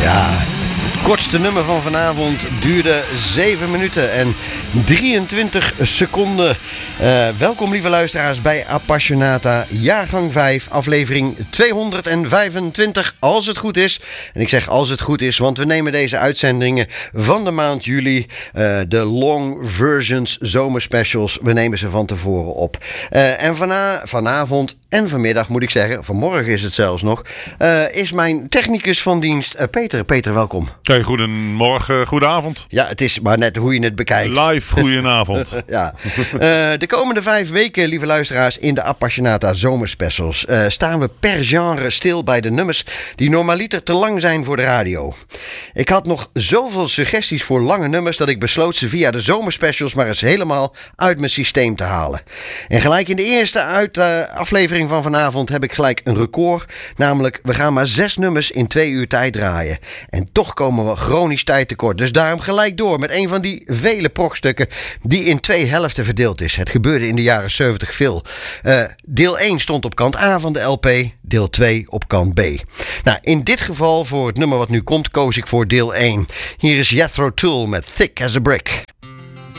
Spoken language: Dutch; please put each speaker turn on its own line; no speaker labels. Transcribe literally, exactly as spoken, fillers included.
Ja, het kortste nummer van vanavond duurde zeven minuten en drieëntwintig seconden. Uh, welkom lieve luisteraars bij Appassionata, jaargang vijf, aflevering tweehonderdvijfentwintig, als het goed is. En ik zeg als het goed is, want we nemen deze uitzendingen van de maand juli, uh, de long versions zomerspecials, we nemen ze van tevoren op. Uh, en vana- vanavond en vanmiddag moet ik zeggen, vanmorgen is het zelfs nog, uh, is mijn technicus van dienst uh, Peter. Peter, welkom.
Hey, goedemorgen, goedenavond.
Ja, het is maar net hoe je het bekijkt.
Live, goedenavond.
ja. Uh, de komende vijf weken, lieve luisteraars, in de Appassionata zomerspecials uh, staan we per genre stil bij de nummers die normaliter te lang zijn voor de radio. Ik had nog zoveel suggesties voor lange nummers dat ik besloot ze via de zomerspecials maar eens helemaal uit mijn systeem te halen. En gelijk in de eerste uit, uh, aflevering van vanavond heb ik gelijk een record. Namelijk, we gaan maar zes nummers in twee uur tijd draaien. En toch komen we chronisch tijd tekort. Dus daarom gelijk door met een van die vele progstukken die in twee helften verdeeld is. Het gebeurde in de jaren zeventig veel. Uh, deel één stond op kant A van de L P, deel twee op kant B. Nou, in dit geval voor het nummer wat nu komt koos ik voor deel één. Hier is Jethro Tull met Thick as a Brick.